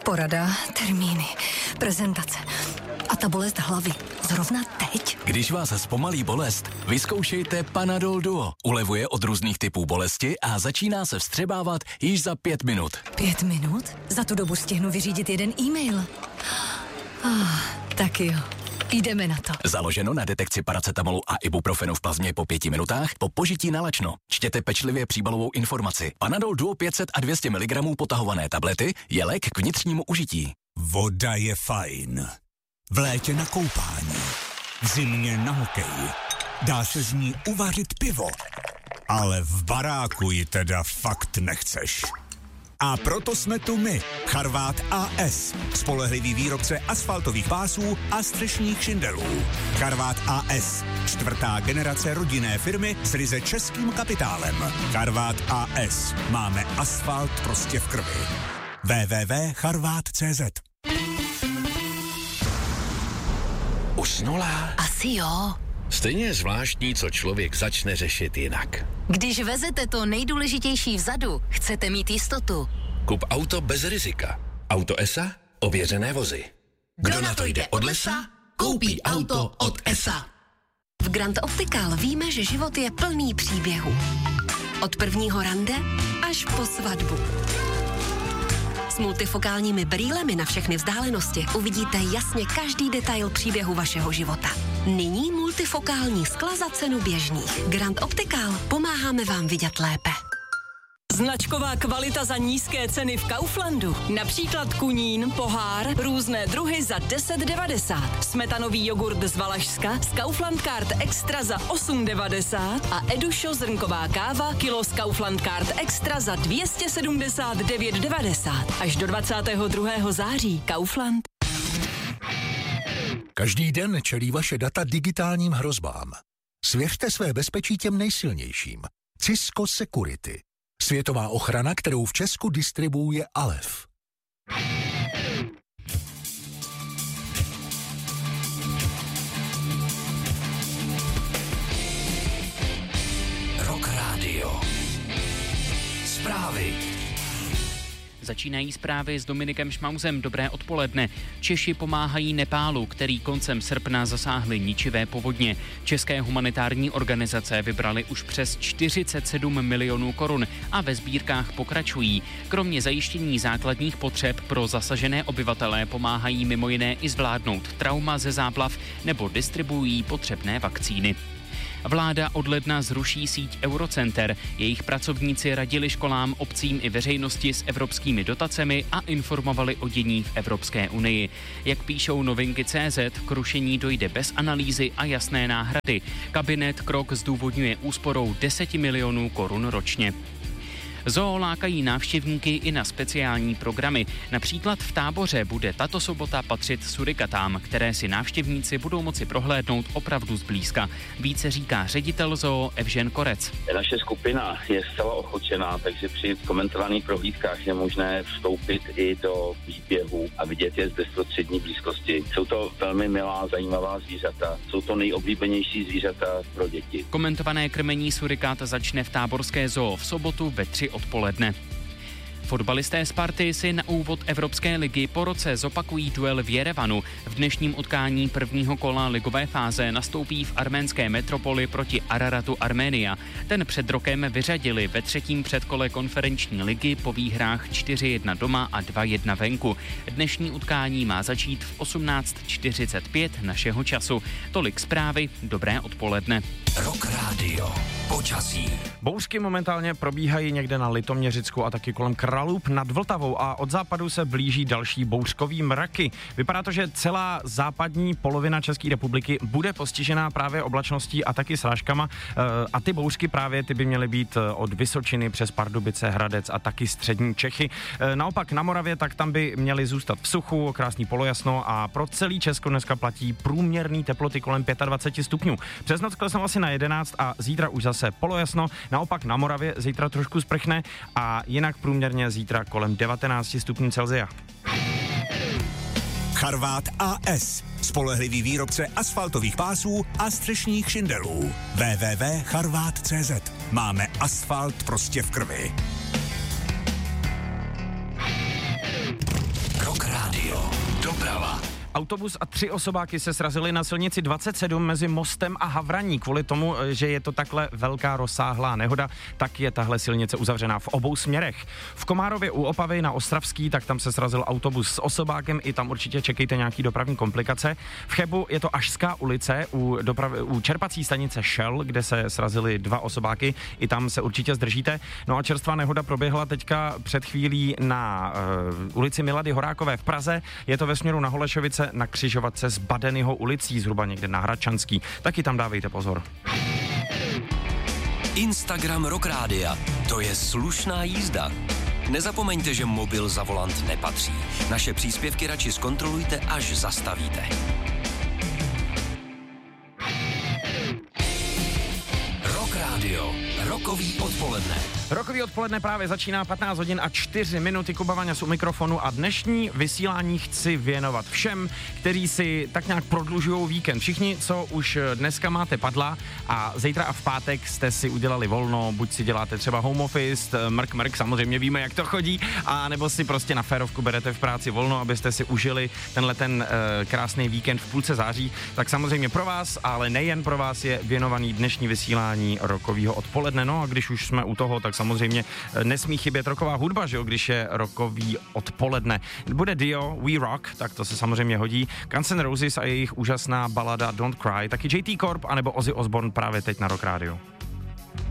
Porada, termíny, prezentace a ta bolest hlavy. Zrovna teď? Když vás zpomalí bolest, vyzkoušejte Panadol Duo. Ulevuje od různých typů bolesti a začíná se vstřebávat již za 5 minut. 5 minut? Za tu dobu stihnu vyřídit jeden e-mail. Tak jo. Jdeme na to. Založeno na detekci paracetamolu a ibuprofenu v plazmě po 5 minutách po požití na lačno. Čtěte pečlivě příbalovou informaci. Panadol Duo 500 a 200 mg potahované tablety je lék k vnitřnímu užití. Voda je fajn. V létě na koupání. V zimě na hokej. Dá se z ní uvařit pivo. Ale v baráku ji teda fakt nechceš. A proto jsme tu my, Charvát AS, spolehlivý výrobce asfaltových pásů a střešních šindelů. Charvát AS, 4. generace rodinné firmy s ryze českým kapitálem. Charvát AS, máme asfalt prostě v krvi. www.charvat.cz. Usnula? Asi jo. Stejně je zvláštní, co člověk začne řešit jinak. Když vezete to nejdůležitější vzadu, chcete mít jistotu. Kup auto bez rizika. Auto ESA? Ověřené vozy. Kdo na to jde od lesa, koupí auto od ESA. V Grand Optical víme, že život je plný příběhů. Od prvního rande až po svatbu. S multifokálními brýlemi na všechny vzdálenosti uvidíte jasně každý detail příběhu vašeho života. Nyní multifokální skla za cenu běžných. Grand Optical, pomáháme vám vidět lépe. Značková kvalita za nízké ceny v Kauflandu. Například kunín, pohár, různé druhy za 10,90. Smetanový jogurt z Valašska z Kaufland Card Extra za 8,90 a Edušo zrnková káva kilo z Kaufland Card Extra za 279,90. Až do 22. září. Kaufland. Každý den čelí vaše data digitálním hrozbám. Svěřte své bezpečí těm nejsilnějším. Cisco Security. Světová ochrana, kterou v Česku distribuuje Alef. Rock Radio. Zprávy. Začínají zprávy s Dominikem Šmauzem. Dobré odpoledne. Češi pomáhají Nepálu, který koncem srpna zasáhly ničivé povodně. České humanitární organizace vybrali už přes 47 milionů korun a ve sbírkách pokračují. Kromě zajištění základních potřeb pro zasažené obyvatelé pomáhají mimo jiné i zvládnout trauma ze záplav nebo distribuují potřebné vakcíny. Vláda od ledna zruší síť Eurocenter. Jejich pracovníci radili školám, obcím i veřejnosti s evropskými dotacemi a informovali o dění v Evropské unii. Jak píšou Novinky.cz, k rušení dojde bez analýzy a jasné náhrady. Kabinet krok zdůvodňuje úsporou 10 milionů korun ročně. Zoo lákají návštěvníky i na speciální programy. Například v Táboře bude tato sobota patřit surikatám, které si návštěvníci budou moci prohlédnout opravdu zblízka. Více říká ředitel zoo Evžen Korec. Naše skupina je zcela ochočená, takže při komentovaných prohlídkách je možné vstoupit i do výběhu a vidět je z bezprostřední blízkosti. Jsou to velmi milá, zajímavá zvířata. Jsou to nejoblíbenější zvířata pro děti. Komentované krmení surikat začne v Táborské zoo v sobotu ve 3 odpoledne. Fotbalisté Sparty si na úvod Evropské ligy po roce zopakují duel v Jerevanu. V dnešním utkání prvního kola ligové fáze nastoupí v arménské metropoli proti Araratu Arménia. Ten před rokem vyřadili ve 3. předkole konferenční ligy po výhrách 4-1 doma a 2-1 venku. Dnešní utkání má začít v 18:45 našeho času. Tolik zprávy, dobré odpoledne. Rock Radio. Počasí. Bouřky momentálně probíhají někde na Litoměřicku a taky kolem Kralůb nad Vltavou a od západu se blíží další bouřkový mraky. Vypadá to, že celá západní polovina České republiky bude postižená právě oblačností a taky srážkama a ty bouřky právě ty by měly být od Vysočiny přes Pardubice, Hradec a taky střední Čechy. Naopak na Moravě, tak tam by měly zůstat v suchu, krásný polojasno a pro celý Česko dneska platí průměrný teploty kolem 25 stupňů. Přes noc klesnou asi na 11 a zítra už zase polojasno, naopak na Moravě zítra trošku sprchne a jinak průměrně zítra kolem 19 stupňů Celsia. Charvát AS, spolehlivý výrobce asfaltových pásů a střešních šindelů. www.charvat.cz. Máme asfalt prostě v krvi. Rock Autobus a 3 osobáky se srazili na silnici 27 mezi Mostem a Havraní. Kvůli tomu, že je to takhle velká rozsáhlá nehoda, tak je tahle silnice uzavřená v obou směrech. V Komárově u Opavy na Ostravský, tak tam se srazil autobus s osobákem, i tam určitě čekejte nějaký dopravní komplikace. V Chebu je to Ašská ulice u čerpací stanice Shell, kde se srazily 2 osobáky, i tam se určitě zdržíte. No a čerstvá nehoda proběhla teďka před chvílí na ulici Milady Horákové v Praze. Je to ve směru na Holešovice na křižovatce s Badenyho ulicí, zhruba někde na Hradčanský. Taky tam dávejte pozor. Instagram Rock Rádia. To je slušná jízda. Nezapomeňte, že mobil za volant nepatří. Naše příspěvky radši zkontrolujte, až zastavíte. Rock Rádio. Rokový odpoledne. Rokový odpoledne právě začíná 15 hodin a 4 minuty. Kuba Vaňas u mikrofonu a dnešní vysílání chci věnovat všem, kteří si tak nějak prodlužují víkend. Všichni, co už dneska máte padla a zítra a v pátek jste si udělali volno, buď si děláte třeba home office, mrk, samozřejmě víme, jak to chodí, a nebo si prostě na férovku berete v práci volno, abyste si užili ten krásný víkend v půlce září, tak samozřejmě pro vás, ale nejen pro vás je věnovaný dnešní vysílání rokovýho odpoledne. No a když už jsme u toho, tak samozřejmě nesmí chybět rocková hudba, že jo, když je rockový odpoledne. Bude Dio, We Rock, tak to se samozřejmě hodí. Guns N' Roses a jejich úžasná balada Don't Cry, taky JT Corp anebo Ozzy Osbourne právě teď na Rock Radio.